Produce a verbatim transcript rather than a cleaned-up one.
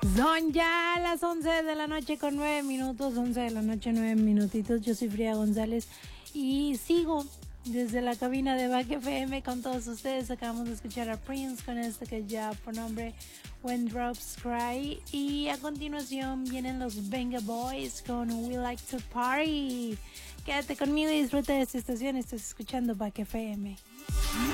Son ya las once de la noche con nueve minutos, once de la noche, nueve minutitos. Yo soy Frida González y sigo desde la cabina de Back F M con todos ustedes. Acabamos de escuchar a Prince con este que ya por nombre When Drops Cry. Y a continuación vienen los Venga Boys con We Like to Party. Quédate conmigo y disfruta de esta estación. Estás escuchando Back F M.